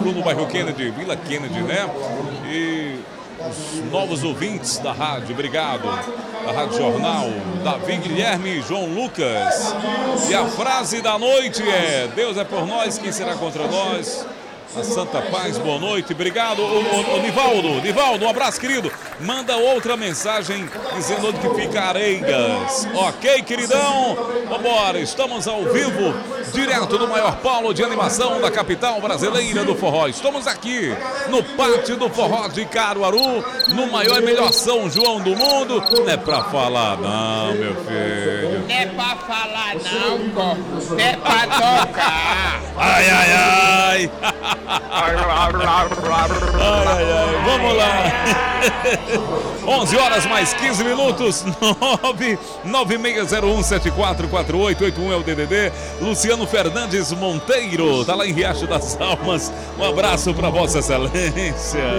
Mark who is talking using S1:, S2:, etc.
S1: Caruaru, no bairro Kennedy, Vila Kennedy, né? E os novos ouvintes da rádio, obrigado. Da Rádio Jornal, Davi Guilherme e João Lucas. E a frase da noite é: Deus é por nós, quem será contra nós? A Santa Paz, boa noite, obrigado. Nivaldo, um abraço, querido. Manda outra mensagem dizendo onde que fica Areias. Ok, queridão? Vambora, estamos ao vivo, direto do maior polo de animação da capital brasileira do forró. Estamos aqui no Pátio do Forró de Caruaru, no maior e melhor São João do mundo. Não é pra falar não, meu filho.
S2: Não é pra falar não, Coco. É pra tocar.
S1: Ai, ai, ai. Vamos lá. 11 horas mais 15 minutos. 99601744881 é o DDD. Luciano Fernandes Monteiro tá lá em Riacho das Almas. Um abraço para Vossa Excelência.